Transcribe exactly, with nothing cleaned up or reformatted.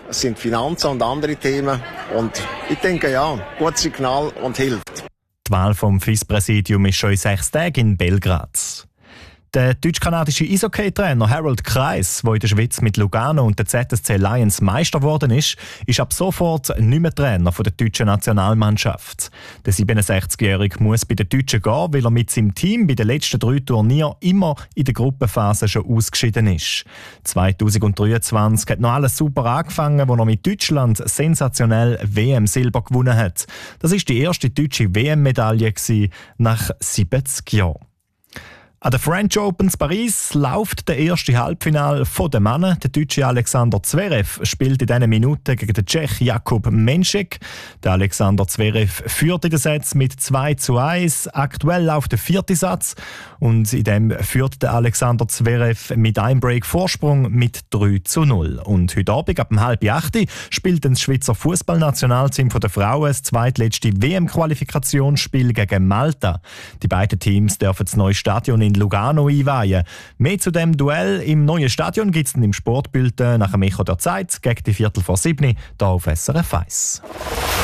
es sind Finanzen und andere Themen. Und ich denke, ja, gutes Signal und hilft. Die Wahl vom Vizepräsidium ist schon in sechs Tagen in Belgrad. Der deutsch-kanadische Eishockey-Trainer Harold Kreis, der in der Schweiz mit Lugano und der Z S C Lions Meister geworden ist, ist ab sofort nicht mehr Trainer der deutschen Nationalmannschaft. Der siebenundsechzigjährige muss bei den Deutschen gehen, weil er mit seinem Team bei den letzten drei Turnieren immer in der Gruppenphase schon ausgeschieden ist. zweitausenddreiundzwanzig hat noch alles super angefangen, wo er mit Deutschland sensationell W M-Silber gewonnen hat. Das ist die erste deutsche W M-Medaille nach siebzig Jahren. An der French Open in Paris läuft der erste Halbfinale der Männer. Der deutsche Alexander Zverev spielt in diesen Minuten gegen den Tschech Jakub Menšek. Der Alexander Zverev führt in den Sätzen mit zwei zu eins. Aktuell läuft der vierte Satz und in dem führt der Alexander Zverev mit einem Break Vorsprung mit drei zu null. Und heute Abend ab um halb acht spielt das Schweizer Fußballnationalteam der Frauen das zweitletzte W M-Qualifikationsspiel gegen Malta. Die beiden Teams dürfen das neue Stadion in Lugano einweihen. Mehr zu dem Duell im neuen Stadion gibt es im Sportbild nach dem Echo der Zeit gegen die Viertel vor sieben hier auf S R F eins.